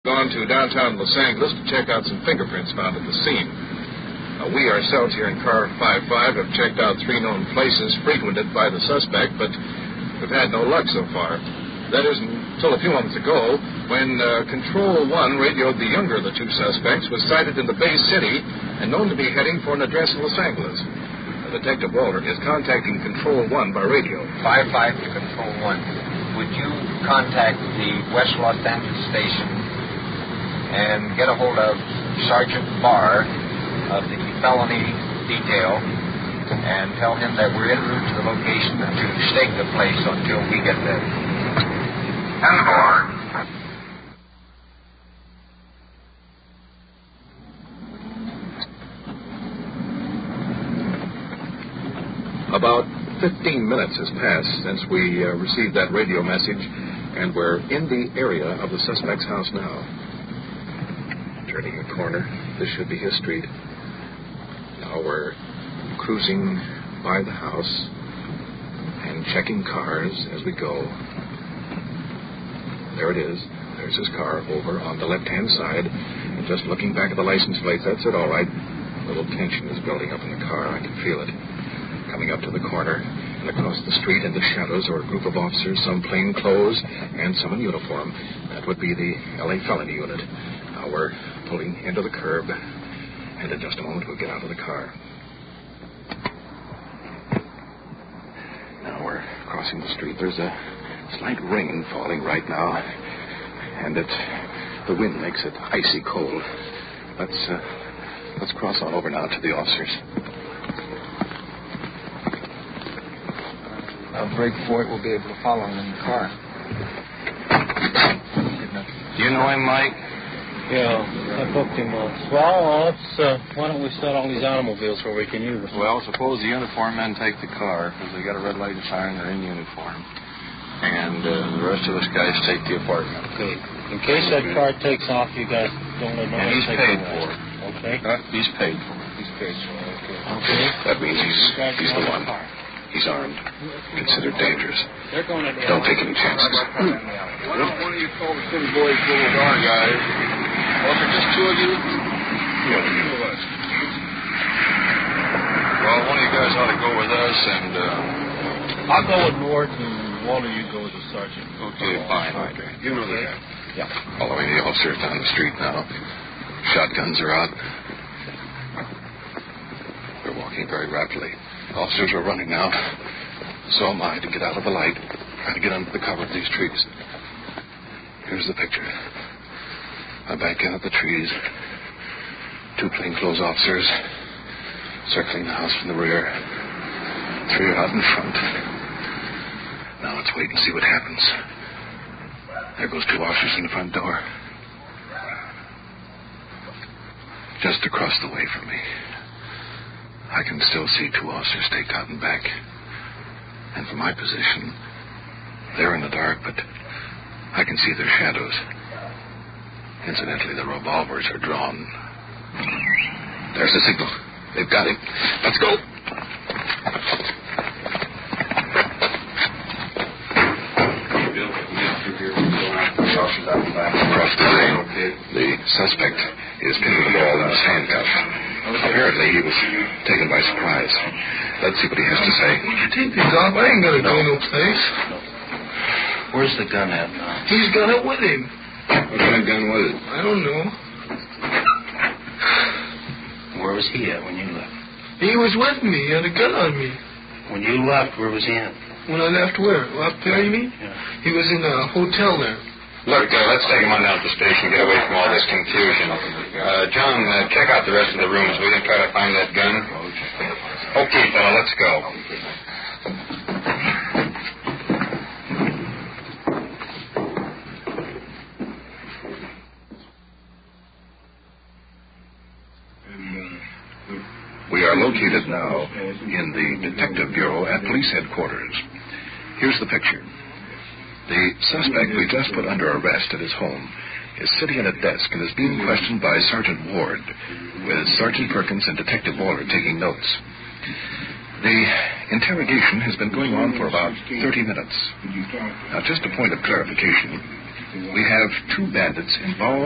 Gone to downtown Los Angeles to check out some fingerprints found at the scene. We ourselves here in Car 55 have checked out 3 known places frequented by the suspect, but we've had no luck so far. That is until a few moments ago when Control 1 radioed the younger of the 2 suspects was sighted in the Bay City and known to be heading for an address in Los Angeles. Detective Walter is contacting Control 1 by radio. 55 to Control 1. Would you contact the West Los Angeles station and get a hold of Sergeant Barr of the felony detail and tell him that we're en route to the location and to stake the place until we get there. 10-4. About 15 minutes has passed since we received that radio message, and we're in the area of the suspect's house now. Turning a corner, this should be his street. Now we're cruising by the house and checking cars as we go. There it is. There's his car over on the left-hand side. And just looking back at the license plate, that's it, all right. A little tension is building up in the car. I can feel it. Coming up to the corner, and across the street in the shadows are a group of officers, some plain clothes and some in uniform. That would be the L.A. Felony Unit. Now we're pulling into the curb, and in just a moment we'll get out of the car. Now we're crossing the street. There's a slight rain falling right now, and the wind makes it icy cold. Let's cross on over now to the officers. I'll brake for it. We'll be able to follow him in the car. Do you know him, Mike? Yeah, I booked him once. Well, why don't we start all these automobiles where we can use them? Well, suppose the uniform men take the car, because they got a red light and siren, they're in uniform. And the rest of us guys take the apartment. Okay. In case that car takes off, you guys don't let no and one he's take paid it for away. it. Okay? He's paid for it. He's paid for it, okay. That means he's the one. He's armed, considered dangerous. Don't take any chances. Why don't one of you call the city boys over to our guys? Or if it's just 2 of you? Yeah, 2 of us. Well, one of you guys ought to go with us, and I'll go with Mort, and Walter, you go with the sergeant. Okay, fine. Okay. You know the guy. Yeah. Following the officers down the street now. Shotguns are out. They're walking very rapidly. Officers are running now. So am I, to get out of the light. Trying to get under the cover of these trees. Here's the picture. I back in at the trees. 2 plainclothes officers circling the house from the rear. 3 are out in front. Now let's wait and see what happens. There goes 2 officers in the front door. Just across the way from me. I can still see 2 officers staked out in back. And from my position, they're in the dark, but I can see their shadows. Incidentally, the revolvers are drawn. There's the signal. They've got him. Let's go. Across the lane, the suspect is pinned to the wall in his handcuffs. Apparently, he was taken by surprise. Let's see what he has to say. You take these off. I ain't gonna go no place. where's the gun at now? He's got it with him. What kind of gun was it? I don't know. Where was he at when you left? He was with me. He had a gun on me. When you left, where was he at? When I left where? Up there, you mean? Yeah. He was in a hotel there. Look, let's take him on down to the station, get away from all this confusion. John, check out the rest of the rooms. We can try to find that gun. Okay, fella, let's go. We are located now in the Detective Bureau at Police Headquarters. Here's the picture. The suspect we just put under arrest at his home is sitting at a desk and is being questioned by Sergeant Ward, with Sergeant Perkins and Detective Waller taking notes. The interrogation has been going on for about 30 minutes. Now, just a point of clarification. We have 2 bandits involved